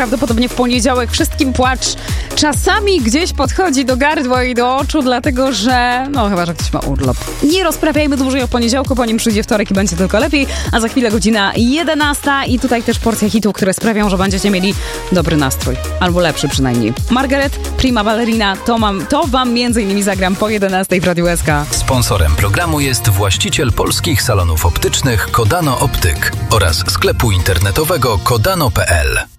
Prawdopodobnie w poniedziałek wszystkim płacz czasami gdzieś podchodzi do gardła i do oczu, dlatego że, chyba, że ktoś ma urlop. Nie rozprawiajmy dłużej o poniedziałku, po nim przyjdzie wtorek i będzie tylko lepiej, a za chwilę godzina 11 i tutaj też porcja hitów, które sprawią, że będziecie mieli dobry nastrój. Albo lepszy przynajmniej. Margaret, Prima Ballerina, to wam między innymi zagram po 11 w Radiu SK. Sponsorem programu jest właściciel polskich salonów optycznych Kodano Optyk oraz sklepu internetowego kodano.pl.